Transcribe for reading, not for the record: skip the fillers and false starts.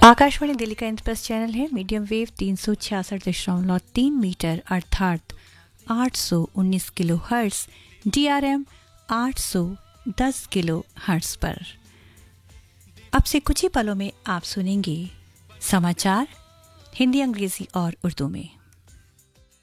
आकाशवाणी दिल्ली का इंद्रप्रस्थ चैनल है। Medium wave 366.3 metre अर्थात 819 kilo hertz, DRM 810 kilo hertz पर। अब से कुछ ही पलों में आप सुनेंगे समाचार हिंदी, अंग्रेजी और उर्दू में।